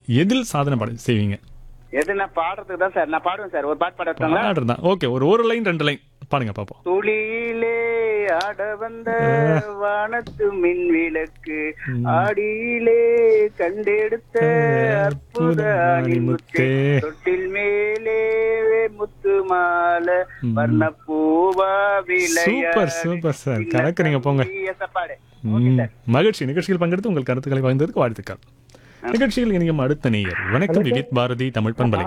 எதில் சாதனை செய்வீங்க? எது நான் பாடுறதுக்கு தான் சார். நான் பாடுவேன் சார். ஒரு பாட்டு பாடுறாங்களா? பாடுறதுதான். ஓகே, ஒரு லைன் 2 லைன் பாடுங்க பாப்போம். துளியிலே ஆட வந்த வானத்து மின் விளக்கு, ஆடியிலே கண்டெடுத்த அற்புத அணிமுத்தே, தொட்டில் மேலே முத்து மாலை வர்ண பூவா சூப்பர் சூப்பர் சார், கலக்குறீங்க போங்க. பாடு. மகிழ்ச்சி. நிகழ்ச்சியில் பங்கெடுத்து உங்கள் கருத்துக்களை பகிர்ந்ததற்கு வாழ்த்துக்கள். நிகழ்ச்சியில் இணையும் அடுத்த நேயர். வணக்கம் விவித் பாரதி தமிழ் பண்பலை.